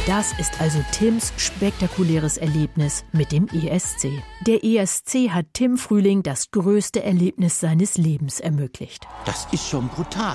Das ist also Tims spektakuläres Erlebnis mit dem ESC. Der ESC hat Tim Frühling das größte Erlebnis seines Lebens ermöglicht. Das ist schon brutal.